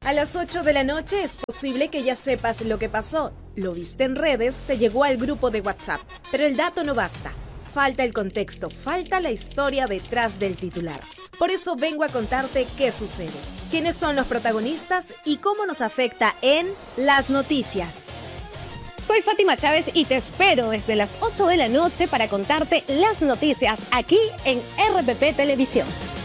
A las 8 de la noche es posible que ya sepas lo que pasó. Lo viste en redes, te llegó al grupo de WhatsApp. Pero el dato no basta. Falta el contexto, falta la historia detrás del titular. Por eso vengo a contarte qué sucede, quiénes son los protagonistas y cómo nos afecta en Las Noticias. Soy Fátima Chávez y te espero desde las 8 de la noche para contarte las noticias aquí en RPP Televisión.